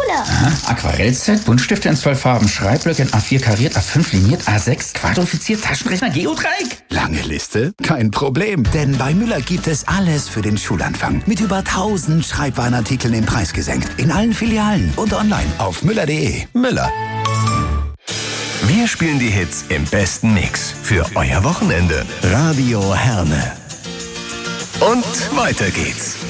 Schule. Aha. Aquarellset, Buntstifte in 12 Farben, Schreibblöcke in A4 kariert, A5 liniert, A6 quadrifiziert, Taschenrechner, Geodreieck. Lange Liste? Kein Problem, denn bei Müller gibt es alles für den Schulanfang. Mit über 1000 Schreibwarenartikeln den Preis gesenkt. In allen Filialen und online auf müller.de. Müller. Wir spielen die Hits im besten Mix für euer Wochenende. Radio Herne. Und weiter geht's.